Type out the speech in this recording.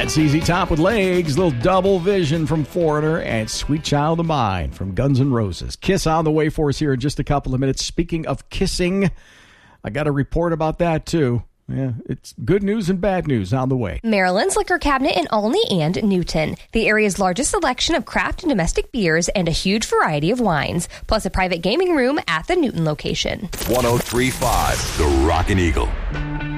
That's ZZ Top with Legs, little Double Vision from Foreigner, and Sweet Child of Mine from Guns N' Roses. Kiss on the way for us here in just a couple of minutes. Speaking of kissing, I got a report about that too. Yeah, it's good news and bad news on the way. Maryland's Liquor Cabinet in Olney and Newton. The area's largest selection of craft and domestic beers and a huge variety of wines, plus a private gaming room at the Newton location. 103.5 The Rockin' Eagle.